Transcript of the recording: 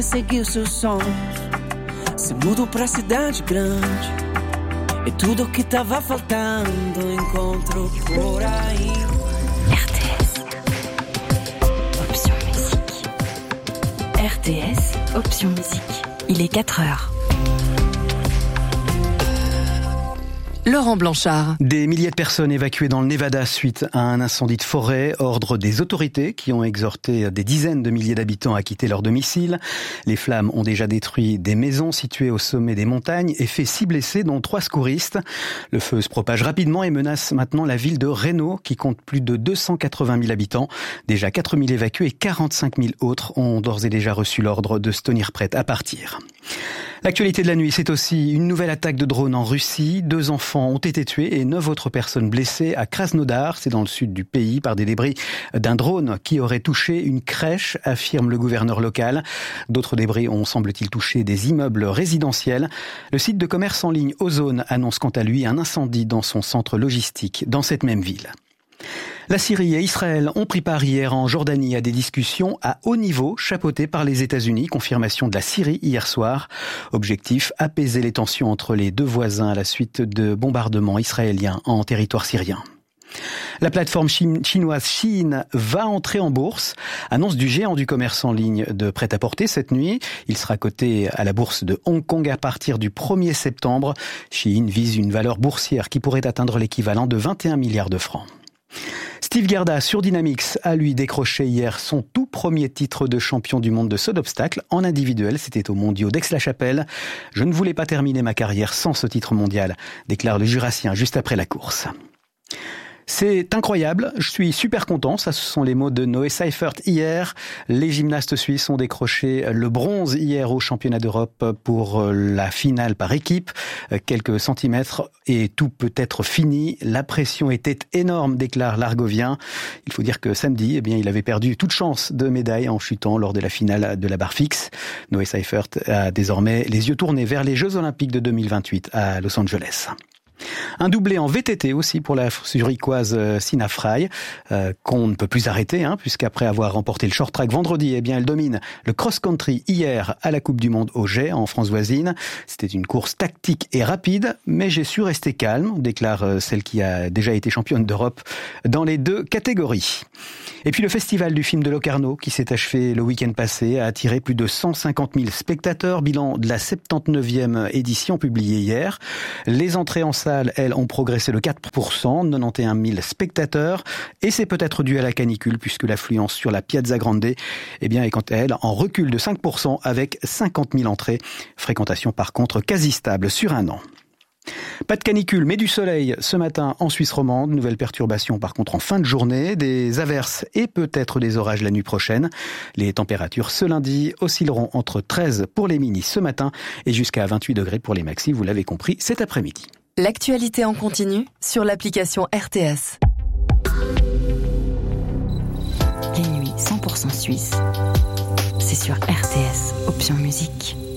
Seguir seus sonhos, se mudou pra cidade grande e tudo que tava faltando encontrou por aí. RTS, option musique. RTS, option musique. Il est 4h. Laurent Blanchard. Des milliers de personnes évacuées dans le Nevada suite à un incendie de forêt, ordre des autorités qui ont exhorté des dizaines de milliers d'habitants à quitter leur domicile. Les flammes ont déjà détruit des maisons situées au sommet des montagnes et fait 6 blessés, dont 3 secouristes. Le feu se propage rapidement et menace maintenant la ville de Reno qui compte plus de 280 000 habitants. Déjà 4 000 évacués et 45 000 autres ont d'ores et déjà reçu l'ordre de se tenir prêts à partir. L'actualité de la nuit, c'est aussi une nouvelle attaque de drone en Russie. 2 enfants ont été tués et 9 autres personnes blessées à Krasnodar, c'est dans le sud du pays, par des débris d'un drone qui aurait touché une crèche, affirme le gouverneur local. D'autres débris ont, semble-t-il, touché des immeubles résidentiels. Le site de commerce en ligne Ozone annonce quant à lui un incendie dans son centre logistique dans cette même ville. La Syrie et Israël ont pris part hier en Jordanie à des discussions à haut niveau chapeautées par les États-Unis. Confirmation de la Syrie hier soir. Objectif, apaiser les tensions entre les deux voisins à la suite de bombardements israéliens en territoire syrien. La plateforme chinoise Shein va entrer en bourse. Annonce du géant du commerce en ligne de prêt-à-porter cette nuit. Il sera coté à la bourse de Hong Kong à partir du 1er septembre. Shein vise une valeur boursière qui pourrait atteindre l'équivalent de 21 milliards de francs. Steve Gerda sur Dynamix a lui décroché hier son tout premier titre de champion du monde de saut d'obstacle en individuel. C'était aux mondiaux d'Aix-la-Chapelle. Je ne voulais pas terminer ma carrière sans ce titre mondial, déclare le Jurassien juste après la course. C'est incroyable, je suis super content, ça ce sont les mots de Noé Seifert hier. Les gymnastes suisses ont décroché le bronze hier au championnat d'Europe pour la finale par équipe. Quelques centimètres et tout peut être fini. La pression était énorme, déclare l'Argovien. Il faut dire que samedi, il avait perdu toute chance de médaille en chutant lors de la finale de la barre fixe. Noé Seifert a désormais les yeux tournés vers les Jeux Olympiques de 2028 à Los Angeles. Un doublé en VTT aussi pour la zurichoise Sina Frey, qu'on ne peut plus arrêter, puisqu'après avoir remporté le short track vendredi, elle domine le cross-country hier à la Coupe du Monde au Jet en France voisine. C'était une course tactique et rapide, mais j'ai su rester calme, déclare celle qui a déjà été championne d'Europe dans les 2 catégories. Et puis le festival du film de Locarno, qui s'est achevé le week-end passé, a attiré plus de 150 000 spectateurs, bilan de la 79e édition publiée hier. Les entrées en salle, elles, ont progressé de 4%, 91 000 spectateurs, et c'est peut-être dû à la canicule, puisque l'affluence sur la Piazza Grande, est quant à elle en recul de 5% avec 50 000 entrées. Fréquentation par contre quasi stable sur un an. Pas de canicule, mais du soleil ce matin en Suisse romande. Nouvelle perturbation par contre en fin de journée. Des averses et peut-être des orages la nuit prochaine. Les températures ce lundi oscilleront entre 13 pour les minis ce matin et jusqu'à 28 degrés pour les maxis, vous l'avez compris, cet après-midi. L'actualité en continu sur l'application RTS. Les nuits 100% suisses, c'est sur RTS, option musique.